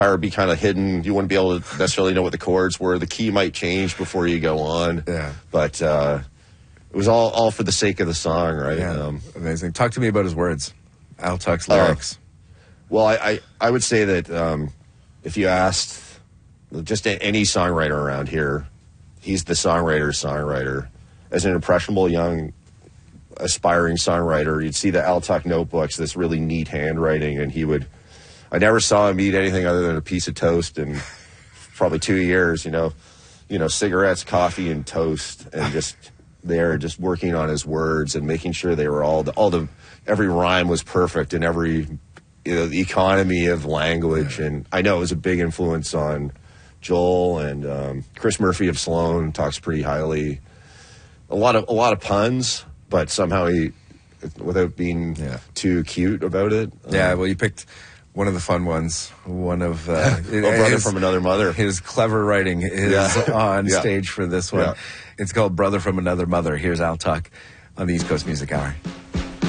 or be kind of hidden. You wouldn't be able to necessarily know what the chords were. The key might change before you go on. Yeah. But it was all for the sake of the song, right? Yeah. Amazing. Talk to me about his words. Al Tuck's lyrics. Well, I would say that if you asked just any songwriter around here, he's the songwriter. As an impressionable young aspiring songwriter, you'd see the Al Tuck notebooks, this really neat handwriting, and I never saw him eat anything other than a piece of toast in probably 2 years, cigarettes, coffee, and toast, and just there, just working on his words and making sure they were every rhyme was perfect and every, the economy of language. And I know it was a big influence on Joel, and Chris Murphy of Sloan talks pretty highly. A lot of puns, but somehow he, without being too cute about it. Well, you picked one of the fun ones. One of Brother from Another Mother. His clever writing is on stage for this one. Yeah. It's called Brother from Another Mother. Here's Al Tuck on the East Coast Music Hour.